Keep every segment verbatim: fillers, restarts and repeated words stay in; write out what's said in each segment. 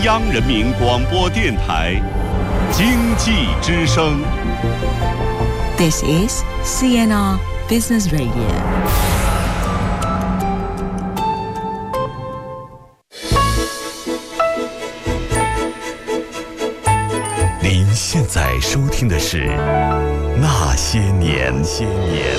央人民广播电台经济之声。 This is C N R Business Radio。 您现在收听的是《那些年》。些年。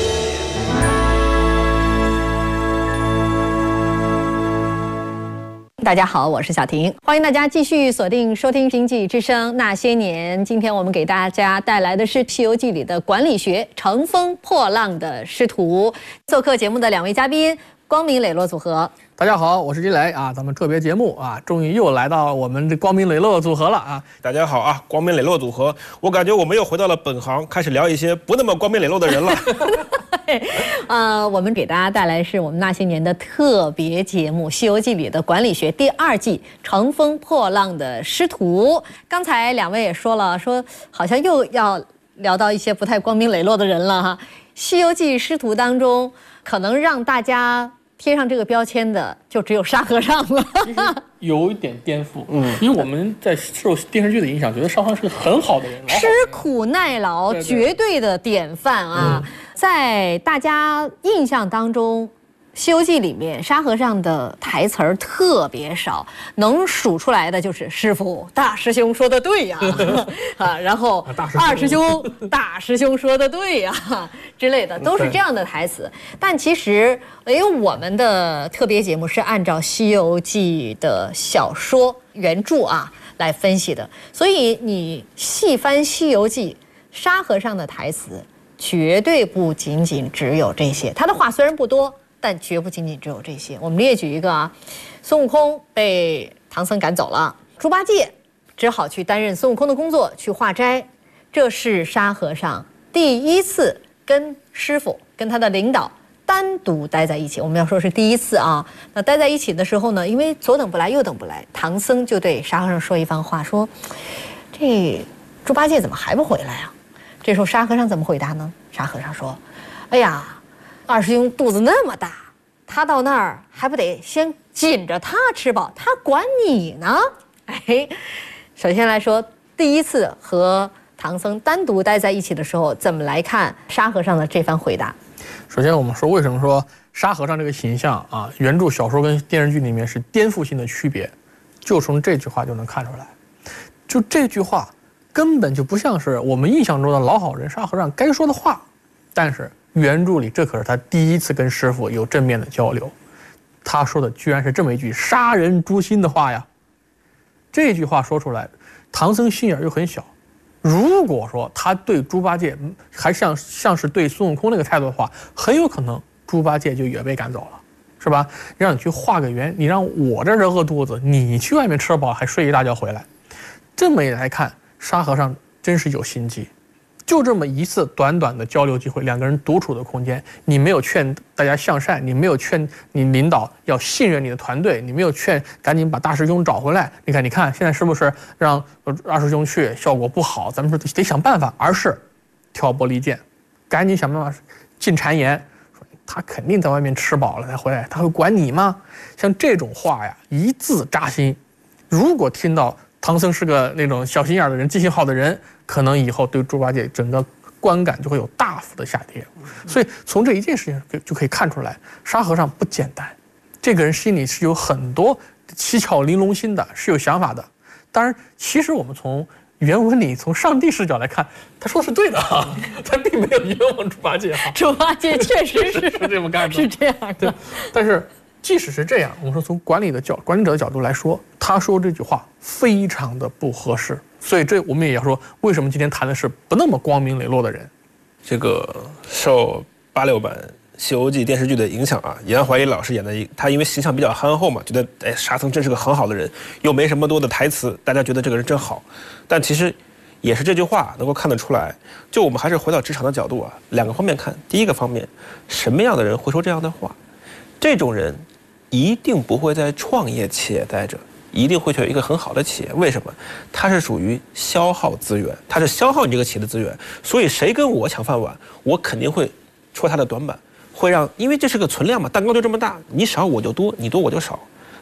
大家好，我是小婷，欢迎大家继续锁定收听《经济之声那些年》。今天我们给大家带来的是《西游记》里的管理学，乘风破浪的师徒。做客节目的两位嘉宾，光明磊落组合。 大家好，我是金雷啊，咱们特别节目啊，终于又来到我们这光明磊落组合了啊！ 大家好啊，光明磊落组合，我感觉我们又回到了本行，开始聊一些不那么光明磊落的人了。 呃，我们给大家带来是我们那些年的特别节目《西游记》里的管理学第二季，乘风破浪的师徒。刚才两位也说了，说好像又要聊到一些不太光明磊落的人了哈。《西游记》师徒当中，可能让大家贴上这个标签的就只有沙和尚了。 其实有一点颠覆，嗯，因为我们在受电视剧的影响，觉得沙和尚是个很好的人， 吃苦耐劳，绝对的典范啊！嗯、在大家印象当中，《西游记》里面沙和尚的台词儿特别少，能数出来的就是师傅、大师兄说的对呀，啊，然后二师兄、大师兄说的对呀之类的，都是这样的台词。但其实，因为我们的特别节目是按照《西游记》的小说原著啊来分析的，所以你细翻《西游记》，沙和尚的台词绝对不仅仅只有这些，他的话虽然不多，但绝不仅仅只有这些。我们列举一个啊，孙悟空被唐僧赶走了，猪八戒只好去担任孙悟空的工作，去化斋。这是沙和尚第一次跟师傅、跟他的领导单独待在一起。我们要说是第一次啊。那待在一起的时候呢，因为左等不来右等不来，唐僧就对沙和尚说一番话，说这猪八戒怎么还不回来啊？这时候沙和尚怎么回答呢？沙和尚说，哎呀，二师兄肚子那么大，他到那儿还不得先紧着他吃饱，他管你呢？哎，首先来说，第一次和唐僧单独待在一起的时候，怎么来看沙和尚的这番回答？ 首先，我们说为什么说沙和尚这个形象啊，原著小说跟电视剧里面是颠覆性的区别，就从这句话就能看出来。就这句话根本就不像是我们印象中的老好人沙和尚该说的话，但是原著里这可是他第一次跟师傅有正面的交流，他说的居然是这么一句杀人诛心的话呀！这句话说出来，唐僧心眼又很小，如果说他对猪八戒还像像是对孙悟空那个态度的话，很有可能猪八戒就也被赶走了，是吧？让你去画个圆，你让我这儿饿肚子，你去外面吃饱还睡一大觉回来，这么一来看，沙和尚真是有心机。就这么一次短短的交流机会，两个人独处的空间，你没有劝大家向善，你没有劝你领导要信任你的团队，你没有劝赶紧把大师兄找回来。你看，你看，现在是不是让二师兄去效果不好？咱们说得想办法，而是挑拨离间，赶紧想办法进谗言，说他肯定在外面吃饱了才回来，他会管你吗？像这种话呀，一字扎心。如果听到唐僧是个那种小心眼的人、记性好的人，可能以后对猪八戒整个观感就会有大幅的下跌。所以从这一件事情就可以看出来，沙和尚不简单，这个人心里是有很多七窍玲珑心的，是有想法的。当然，其实我们从原文里从上帝视角来看，他说的是对的啊，他并没有冤枉猪八戒哈。 猪八戒确实是是这么干的， 是这样的。 对，但是即使是这样，我们说从管理的角管理者的角度来说，他说这句话非常的不合适。所以这我们也要说，为什么今天谈的是不那么光明磊落的人？ 这个受八六版《西游记》电视剧的影响啊，严怀义老师演的，他因为形象比较憨厚嘛，觉得哎沙僧真是个很好的人，又没什么多的台词，大家觉得这个人真好。但其实也是这句话能够看得出来，就我们还是回到职场的角度啊，两个方面看。第一个方面，什么样的人会说这样的话？这种人一定不会在创业企业待着，一定会选一个很好的企业。为什么？它是属于消耗资源，它是消耗你这个企业的资源，所以谁跟我抢饭碗，我肯定会戳他的短板，会让，因为这是个存量嘛，蛋糕就这么大，你少我就多，你多我就少。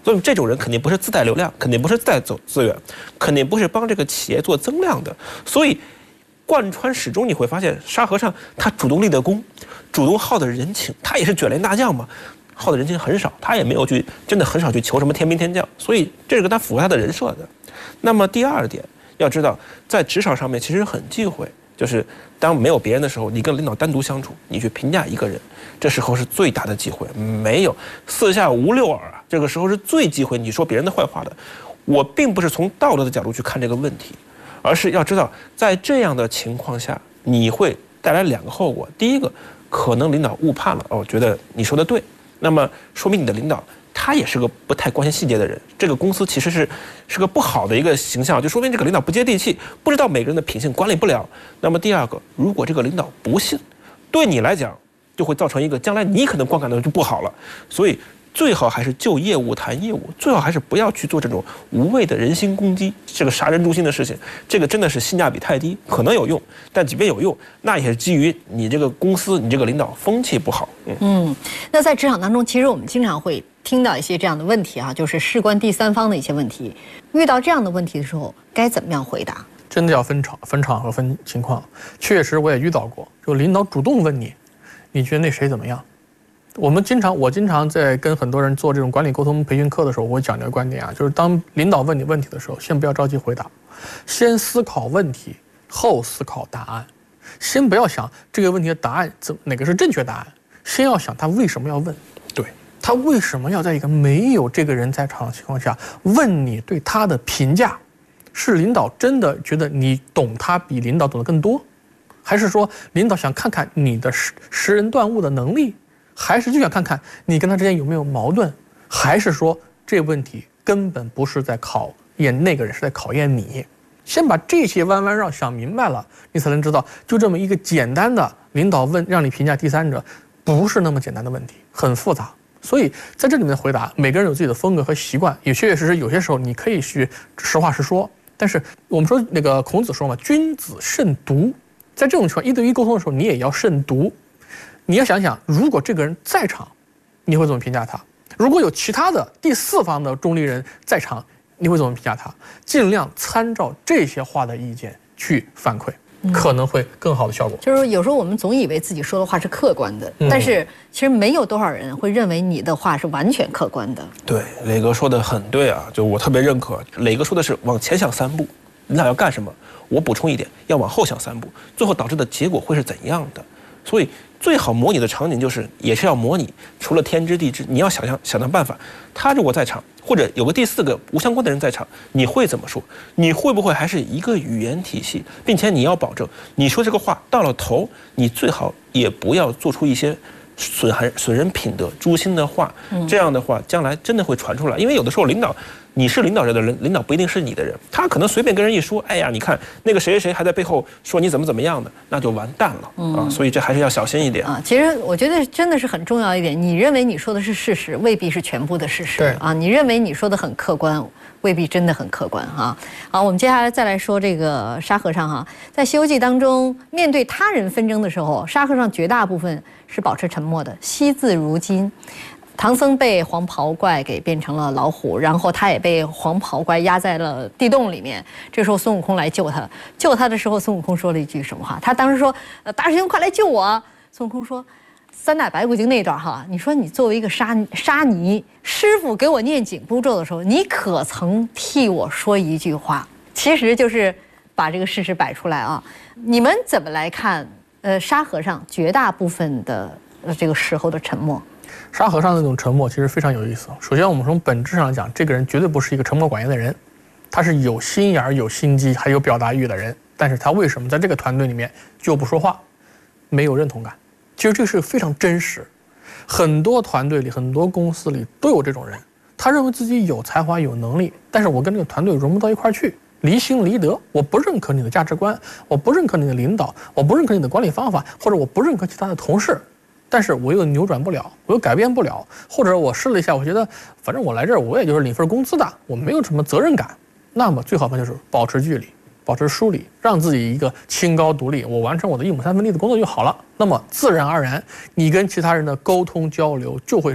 所以这种人肯定不是自带流量，肯定不是自带走资源，肯定不是帮这个企业做增量的。所以贯穿始终，你会发现沙和尚他主动立的功，主动耗的人情，他也是卷帘大将嘛，耗的人情很少，他也没有去真的很少去求什么天兵天将，所以这是跟他符合他的人设的。那么第二点，要知道在职场上面其实很忌讳，就是当没有别人的时候，你跟领导单独相处，你去评价一个人，这时候是最大的忌讳。没有四下无六耳啊，这个时候是最忌讳你说别人的坏话的。我并不是从道德的角度去看这个问题，而是要知道在这样的情况下，你会带来两个后果。第一个，可能领导误判了，哦，觉得你说的对，那么说明你的领导他也是个不太关心细节的人，这个公司其实是是个不好的一个形象，就说明这个领导不接地气，不知道每个人的品性，管理不了。那么第二个，如果这个领导不信，对你来讲就会造成一个将来你可能观感的就不好了。所以最好还是就业务谈业务，最好还是不要去做这种无谓的人心攻击，这个杀人诛心的事情，这个真的是性价比太低，可能有用，但即便有用，那也是基于你这个公司，你这个领导风气不好。嗯， 嗯，那在职场当中，其实我们经常会听到一些这样的问题啊，就是事关第三方的一些问题。遇到这样的问题的时候，该怎么样回答？ 真的要分场、分场和分情况。确实我也遇到过，就领导主动问你，你觉得那谁怎么样？我们经常，我经常在跟很多人做这种管理沟通培训课的时候，我会讲这个观点啊，就是当领导问你问题的时候，先不要着急回答，先思考问题，后思考答案。先不要想这个问题的答案怎哪个是正确答案，先要想他为什么要问。 对， 他为什么要在一个没有这个人在场的情况下问你对他的评价？是领导真的觉得你懂他比领导懂得更多，还是说领导想看看你的识识人断物的能力？还是就想看看你跟他之间有没有矛盾，还是说这个问题根本不是在考验那个人，是在考验你？先把这些弯弯绕想明白了，你才能知道，就这么一个简单的领导问让你评价第三者，不是那么简单的问题，很复杂。所以在这里面的回答，每个人有自己的风格和习惯，也确确实实有些时候你可以去实话实说，但是我们说那个孔子说嘛，君子慎独，在这种情况一对一沟通的时候，你也要慎独。你要想想，如果这个人在场，你会怎么评价他？如果有其他的第四方的中立人在场，你会怎么评价他？尽量参照这些话的意见去反馈，可能会更好的效果。 就是有时候我们总以为自己说的话是客观的， 嗯、 但是其实没有多少人会认为你的话是完全客观的。 对，磊哥说的很对啊，就我特别认可。磊哥说的是往前想三步，领导要干什么？我补充一点，要往后想三步，最后导致的结果会是怎样的？所以最好模拟的场景就是，也是要模拟，除了天知地知，你要想象想想办法。他如果在场，或者有个第四个无相关的人在场，你会怎么说？你会不会还是一个语言体系，并且你要保证，你说这个话到了头，你最好也不要做出一些损害损人品德、诛心的话。这样的话，将来真的会传出来。因为有的时候领导。你是领导人的人，领导不一定是你的人，他可能随便跟人一说，哎呀，你看那个谁谁谁还在背后说你怎么怎么样的，那就完蛋了、嗯、啊！所以这还是要小心一点啊。其实我觉得真的是很重要一点，你认为你说的是事实，未必是全部的事实啊。你认为你说的很客观，未必真的很客观啊。好，我们接下来再来说这个沙和尚哈，在《西游记》当中，面对他人纷争的时候，沙和尚绝大部分是保持沉默的，惜字如金。唐僧被黄袍怪给变成了老虎，然后他也被黄袍怪压在了地洞里面。这时候孙悟空来救他，救他的时候，孙悟空说了一句什么话？他当时说：“呃，大师兄，快来救我！”孙悟空说：“三打白骨精那段哈，你说你作为一个沙沙弥，师傅给我念紧箍咒的时候，你可曾替我说一句话？”其实就是把这个事实摆出来啊。你们怎么来看？呃，沙和尚绝大部分的呃这个时候的沉默。 沙和尚那种沉默其实非常有意思。首先，我们从本质上讲，这个人绝对不是一个沉默寡言的人，他是有心眼、有心机，还有表达欲的人。但是他为什么在这个团队里面就不说话，没有认同感？其实这是非常真实。很多团队里、很多公司里都有这种人，他认为自己有才华、有能力，但是我跟这个团队融不到一块儿去，离心离德。我不认可你的价值观，我不认可你的领导，我不认可你的管理方法，或者我不认可其他的同事。但是我又扭转不了，我又改变不了，或者我试了一下，我觉得反正我来这儿我也就是领份工资的，我没有什么责任感。那么最好办就是保持距离，保持疏离，让自己一个清高独立，我完成我的一亩三分地的工作就好了。那么自然而然，你跟其他人的沟通交流就会少，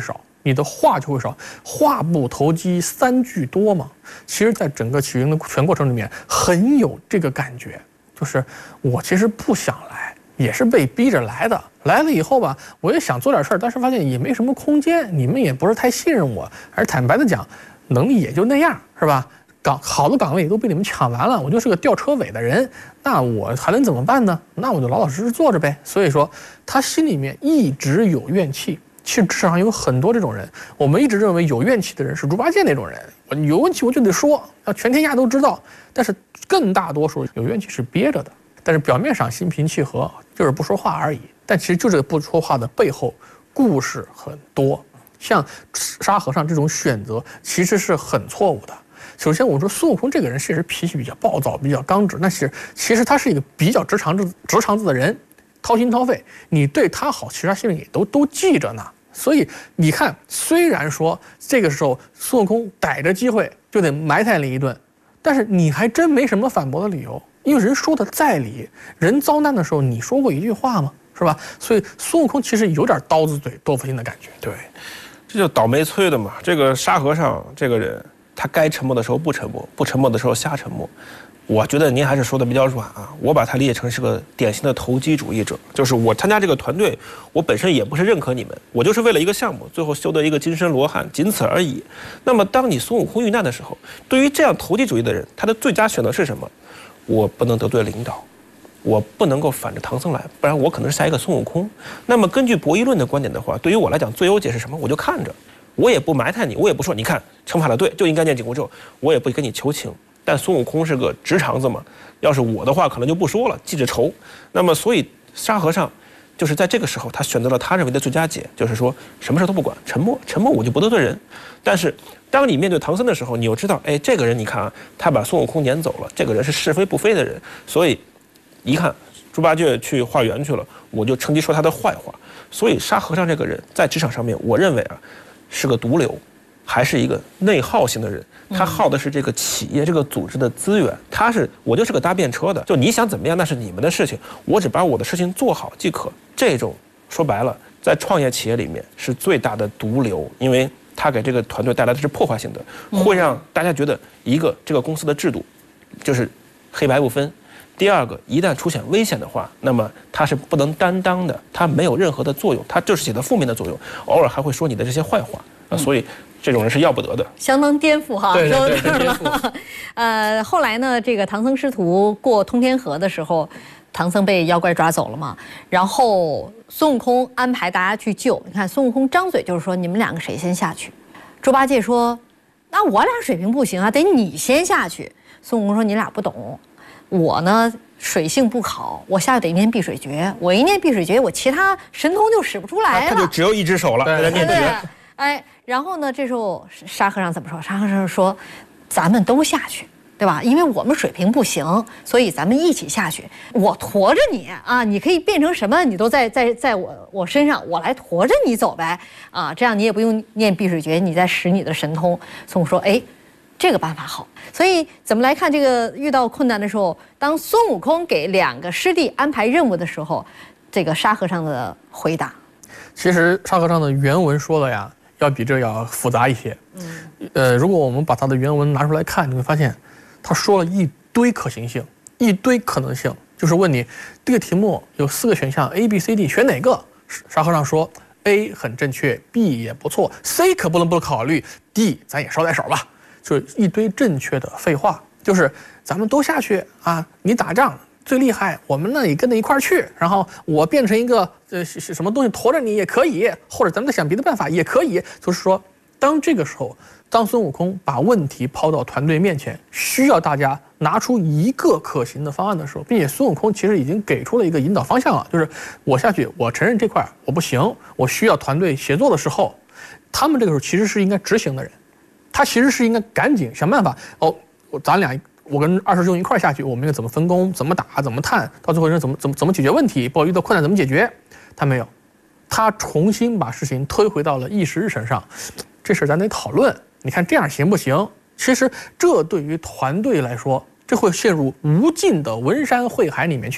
你的话就会少，话不投机三句多嘛。其实，在整个起云的全过程里面，很有这个感觉，就是我其实不想来，也是被逼着来的。来了以后吧，我也想做点事儿，但是发现也没什么空间，你们也不是太信任我，而坦白的讲，能力也就那样，是吧？岗好的岗位都被你们抢完了，我就是个吊车尾的人，那我还能怎么办呢？那我就老老实实坐着呗。所以说，他心里面一直有怨气。其实职场上有很多这种人，我们一直认为有怨气的人是猪八戒那种人，我有问题我就得说，要全天下都知道。但是更大多数有怨气是憋着的，但是表面上心平气和，就是不说话而已。但其实就这个不说话的背后，故事很多。像沙和尚这种选择，其实是很错误的。首先，我说孙悟空这个人确实脾气比较暴躁，比较刚直，但是其实他是一个比较直肠子、直肠子的人，掏心掏肺。你对他好，其实他心里也都都记着呢。所以你看，虽然说这个时候孙悟空逮着机会就得埋汰你一顿，但是你还真没什么反驳的理由，因为人说的在理，人遭难的时候你说过一句话吗？是吧？所以孙悟空其实有点刀子嘴豆腐心的感觉。 对，这就倒霉催的嘛。这个沙和尚这个人，他该沉默的时候不沉默，不沉默的时候瞎沉默。我觉得您还是说的比较软啊，我把他理解成是个典型的投机主义者，就是我参加这个团队，我本身也不是认可你们，我就是为了一个项目，最后修得一个金身罗汉，仅此而已。那么当你孙悟空遇难的时候，对于这样投机主义的人，他的最佳选择是什么？我不能得罪领导，我不能够反着唐僧来，不然我可能是下一个孙悟空。那么根据博弈论的观点的话，对于我来讲，最优解是什么？我就看着，我也不埋汰你，我也不说你看惩罚的对，就应该念紧箍咒，我也不跟你求情。但孙悟空是个直肠子嘛，要是我的话，可能就不说了，记着仇。那么，所以沙和尚就是在这个时候，他选择了他认为的最佳解，就是说什么事都不管，沉默，沉默我就不得罪人。但是，当你面对唐僧的时候，你又知道，哎，这个人你看啊，他把孙悟空撵走了，这个人是是非不非的人，所以一看猪八戒去化缘去了，我就趁机说他的坏话。所以沙和尚这个人在职场上面，我认为啊，是个毒瘤。还是一个内耗型的人，他耗的是这个企业、这个组织的资源。他是我就是个搭便车的，就你想怎么样那是你们的事情，我只把我的事情做好即可。这种说白了，在创业企业里面是最大的毒瘤，因为他给这个团队带来的是破坏性的，会让大家觉得一个这个公司的制度就是黑白不分。第二个，一旦出现危险的话，那么他是不能担当的，他没有任何的作用，他就是起到负面的作用，偶尔还会说你的这些坏话啊，所以。这种人是要不得的， 相当颠覆哈。 对对对，颠覆。 呃，后来呢，这个唐僧师徒过通天河的时候，唐僧被妖怪抓走了嘛，然后孙悟空安排大家去救。你看孙悟空张嘴就是说：“你们两个谁先下去？”猪八戒说：“那我俩水平不行啊，得你先下去。”孙悟空说：“你俩不懂，我呢水性不好，我下去得念碧水诀，我一念碧水诀，我其他神通就使不出来了。” 他就只有一只手了，在念诀。 哎，然后呢？这时候沙和尚怎么说？沙和尚说：“咱们都下去，对吧？因为我们水平不行，所以咱们一起下去。我驮着你啊，你可以变成什么，你都在在在我我身上，我来驮着你走呗。啊，这样你也不用念碧水诀，你再使你的神通。”孙悟空说：“哎，这个办法好。”所以怎么来看这个遇到困难的时候，当孙悟空给两个师弟安排任务的时候，这个沙和尚的回答， 其实沙和尚的原文说的呀。要比这要复杂一些，嗯，呃，如果我们把他的原文拿出来看，你会发现，他说了一堆可行性，一堆可能性，就是问你这个题目有四个选项 A、B、C、D， 选哪个？沙和尚说 A 很正确 ，B 也不错 ，C 可不能不考虑 ，D 咱也捎带手吧，就是一堆正确的废话，就是咱们都下去啊，你打仗。最厉害，我们呢也跟着一块儿去，然后我变成一个呃什么东西驮着你也可以，或者咱们再想别的办法也可以。就是说，当这个时候，当孙悟空把问题抛到团队面前，需要大家拿出一个可行的方案的时候，并且孙悟空其实已经给出了一个引导方向了，就是我下去，我承认这块我不行，我需要团队协作的时候，他们这个时候其实是应该执行的人，他其实是应该赶紧想办法哦，咱俩。我跟二师兄一块下去，我们应该怎么分工、怎么打、怎么探，到最后是怎么怎么怎么解决问题，包括遇到困难怎么解决。他没有，他重新把事情推回到了议事日程上，这事咱得讨论。你看这样行不行？其实这对于团队来说，这会陷入无尽的文山会海里面去。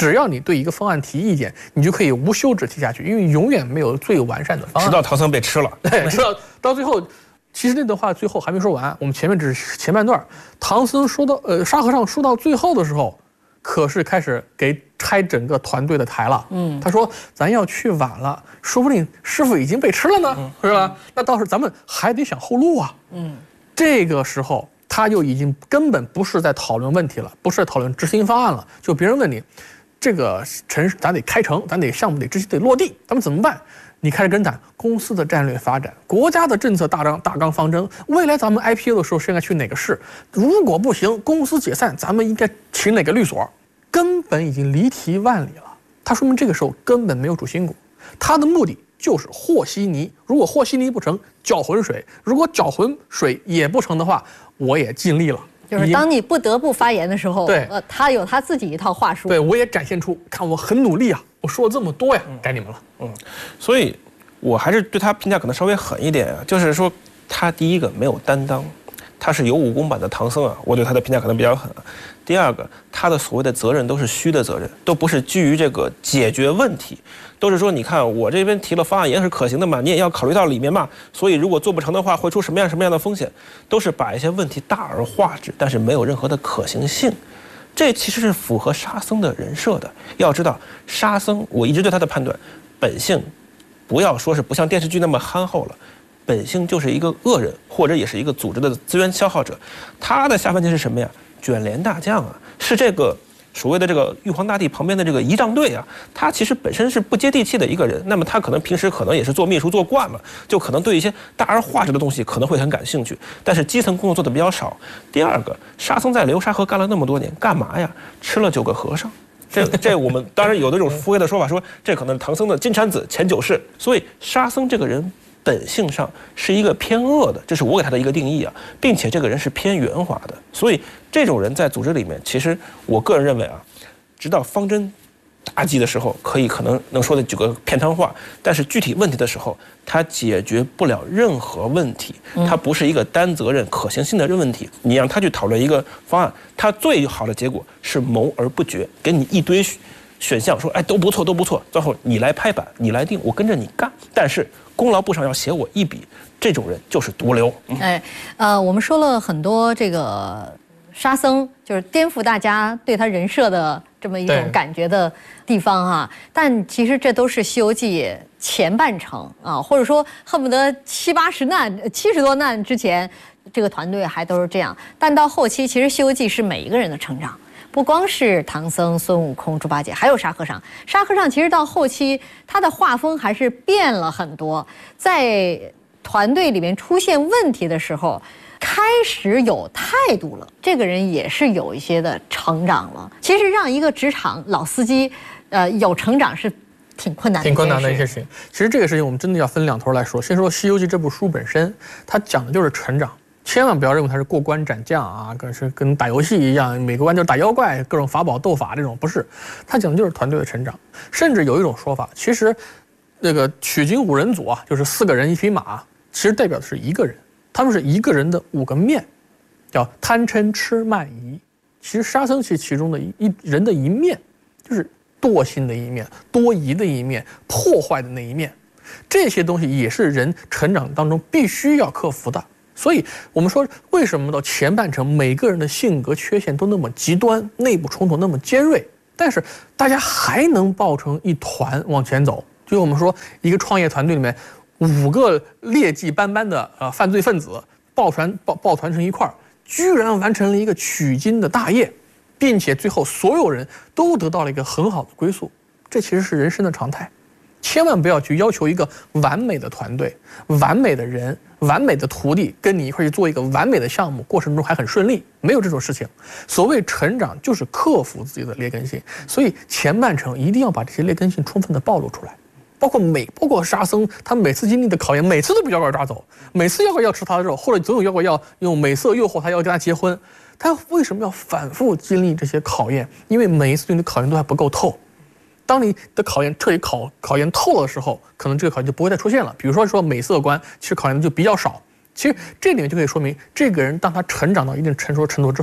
只要你对一个方案提意见，你就可以无休止提下去，因为永远没有最完善的方案。 直到唐僧被吃了， 对，直到到最后，其实那段话最后还没说完，我们前面只是前半段。唐僧说到呃沙和尚说到最后的时候，可是开始给拆整个团队的台了。嗯，他说咱要去晚了，说不定师傅已经被吃了呢，嗯、是吧？那到时候咱们还得想后路啊。嗯，这个时候他就已经根本不是在讨论问题了，不是在讨论执行方案了。就别人问你，这个城市咱得开城，咱得项目得执行得落地，咱们怎么办？你开始跟谈公司的战略发展，国家的政策大纲大纲方针，未来咱们 I P O 的时候是应该去哪个市？如果不行，公司解散，咱们应该请哪个律所？根本已经离题万里了。他说明这个时候根本没有主心骨，他的目的就是和稀泥。如果和稀泥不成，搅浑水；如果搅浑水也不成的话，我也尽力了。 就是当你不得不发言的时候， 对， 呃，他有他自己一套话术。 对，我也展现出，看我很努力啊，我说了这么多呀，该你们了。 嗯，所以我还是对他评价可能稍微狠一点啊，就是说他第一个没有担当，他是有武功版的唐僧啊，我对他的评价可能比较狠啊。第二个，他的所谓的责任都是虚的责任，都不是基于这个解决问题，都是说你看我这边提了方案也是可行的嘛，你也要考虑到里面嘛，所以如果做不成的话会出什么样什么样的风险，都是把一些问题大而化之，但是没有任何的可行性。这其实是符合沙僧的人设的。要知道沙僧，我一直对他的判断，本性不要说是不像电视剧那么憨厚了，本性就是一个恶人，或者也是一个组织的资源消耗者。他的下半截是什么呀？卷帘大将啊，是这个所谓的这个玉皇大帝旁边的这个仪仗队啊。他其实本身是不接地气的一个人，那么他可能平时可能也是做秘书做惯了，就可能对一些大而化之的东西可能会很感兴趣，但是基层工作做的比较少。第二个，沙僧在流沙河干了那么多年，干嘛呀？吃了九个和尚。这这我们当然有那种敷衍的说法，说这可能是唐僧的金蝉子前九世。所以沙僧这个人本性上是一个偏恶的，这是我给他的一个定义啊，并且这个人是偏圆滑的。所以这种人在组织里面，其实我个人认为啊，直到方针大计的时候，可以可能能说的几个片汤话，但是具体问题的时候，他解决不了任何问题，他不是一个单责任可行性的问题。你让他去讨论一个方案，他最好的结果是谋而不决，给你一堆选项，说哎都不错都不错，最后你来拍板，你来定，我跟着你干，但是功劳簿上要写我一笔，这种人就是毒瘤。 哎，呃，我们说了很多这个沙僧，就是颠覆大家对他人设的这么一种感觉的地方哈、啊。但其实这都是《西游记》前半程啊，或者说恨不得七八十难、七十多难之前，这个团队还都是这样。但到后期，其实《西游记》是每一个人的成长。不光是唐僧、孙悟空、猪八戒，还有沙和尚。沙和尚其实到后期，他的画风还是变了很多。在团队里面出现问题的时候，开始有态度了。这个人也是有一些的成长了。其实让一个职场老司机，呃，有成长是挺困难的， 挺困难的一些事情。其实这个事情我们真的要分两头来说。先说《西游记》这部书本身，它讲的就是成长。千万不要认为它是过关斩将啊，跟是跟打游戏一样，每个关就是打妖怪，各种法宝斗法这种，不是。它讲的就是团队的成长。甚至有一种说法，其实那个取经五人组啊，就是四个人一匹马，其实代表的是一个人，他们是一个人的五个面，叫贪嗔痴慢疑。其实沙僧是其中的一一人的一面，就是惰性的一面、多疑的一面、破坏的那一面。这些东西也是人成长当中必须要克服的。所以我们说，为什么到前半程每个人的性格缺陷都那么极端，内部冲突那么尖锐，但是大家还能抱成一团往前走？就我们说，一个创业团队里面，五个劣迹斑斑的呃犯罪分子抱团抱抱团成一块儿，居然完成了一个取经的大业，并且最后所有人都得到了一个很好的归宿。这其实是人生的常态。千万不要去要求一个完美的团队、完美的人、完美的徒弟跟你一块去做一个完美的项目，过程中还很顺利，没有这种事情。所谓成长就是克服自己的劣根性，所以前半程一定要把这些劣根性充分的暴露出来。包括每包括沙僧，他每次经历的考验，每次都被妖怪抓走，每次妖怪要吃他的肉，或者总有妖怪要用美色诱惑他，要跟他结婚。他为什么要反复经历这些考验？因为每一次对你的考验都还不够透。当你的考验彻底考考验透了的时候，可能这个考验就不会再出现了。比如说说美色观，其实考验的就比较少。其实这里面就可以说明，这个人当他成长到一定成熟程度之后，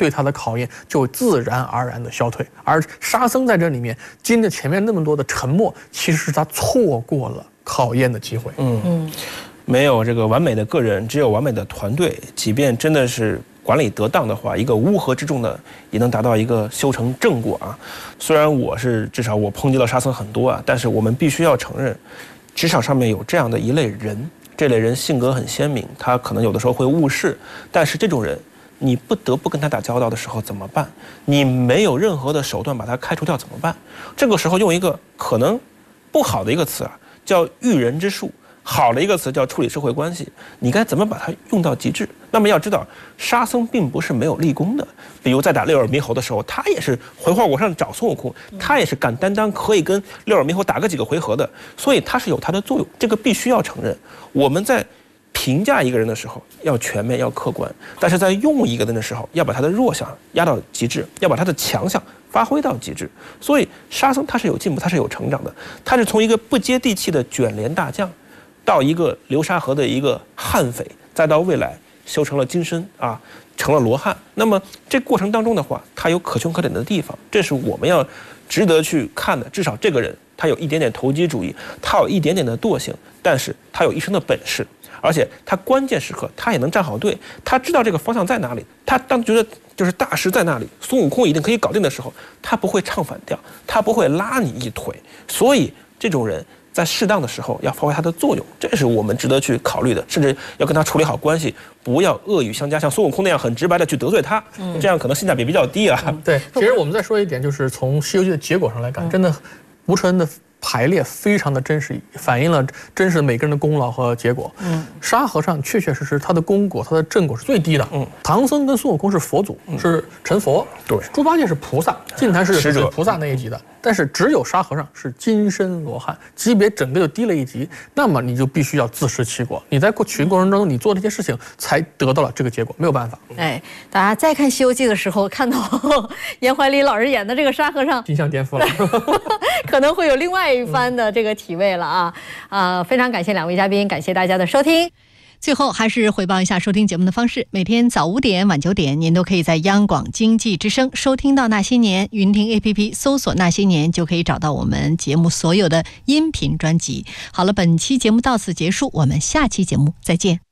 对他的考验就自然而然的消退。而沙僧在这里面经历前面那么多的沉默，其实是他错过了考验的机会。 嗯嗯，没有这个完美的个人，只有完美的团队。即便真的是管理得当的话，一个乌合之众呢，也能达到一个修成正果啊。虽然我是至少我抨击了沙僧很多啊，但是我们必须要承认，职场上面有这样的一类人，这类人性格很鲜明，他可能有的时候会误事，但是这种人，你不得不跟他打交道的时候怎么办？你没有任何的手段把他开除掉怎么办？这个时候用一个可能不好的一个词啊，叫驭人之术。好的一个词叫处理社会关系，你该怎么把它用到极致？那么要知道，沙僧并不是没有立功的。比如在打六耳猕猴的时候，他也是回花果山找孙悟空，他也是敢担当，可以跟六耳猕猴打个几个回合的，所以他是有他的作用，这个必须要承认。我们在评价一个人的时候要全面要客观，但是在用一个人的时候要把他的弱项压到极致，要把他的强项发挥到极致。所以沙僧他是有进步，他是有成长的，他是从一个不接地气的卷帘大将，到一个流沙河的一个悍匪，再到未来修成了金身啊，成了罗汉。那么这过程当中的话，他有可圈可点的地方，这是我们要值得去看的。至少这个人他有一点点投机主义，他有一点点的惰性，但是他有一身的本事，而且他关键时刻他也能站好队，他知道这个方向在哪里，他当觉得就是大师在那里，孙悟空一定可以搞定的时候，他不会唱反调，他不会拉你一腿。所以这种人在适当的时候要发挥它的作用，这是我们值得去考虑的，甚至要跟他处理好关系，不要恶语相加，像孙悟空那样很直白的去得罪他，嗯、这样可能性价比比较低啊。 嗯、对，其实我们再说一点，就是从《西游记》的结果上来看，真的吴承恩的排列非常的真实，反映了真实每个人的功劳和结果。嗯，沙和尚确确实实他的功果、他的正果是最低的。嗯，唐僧跟孙悟空是佛祖，嗯、是成佛。对，猪八戒是菩萨，净坛是是菩萨那一级的。但是只有沙和尚是金身罗汉，级别整个就低了一级。那么你就必须要自食其果，你在取经过程中你做这些事情，才得到了这个结果，没有办法。 哎，大家再看《西游记》的时候，看到严怀礼老师演的这个沙和尚， 形象颠覆了， 可能会有另外一番的这个体味了啊！啊、呃，非常感谢两位嘉宾，感谢大家的收听。最后还是汇报一下收听节目的方式，每天早五点晚九点您都可以在央广经济之声收听到那些年，云听 A P P 搜索那些年就可以找到我们节目所有的音频专辑。好了，本期节目到此结束，我们下期节目再见。